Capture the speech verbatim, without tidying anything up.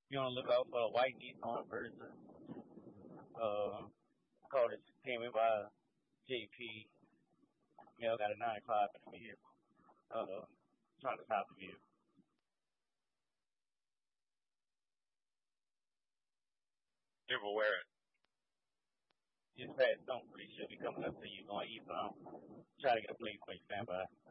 You want to look out for a white Nissan Versa. Uh, car that came in by J P. You know, got a nine five in the vehicle. Uh, trying to top the vehicle. Never wear it. Just fast don't really should be coming up to you going eastbound. Try to get a police plate stand by.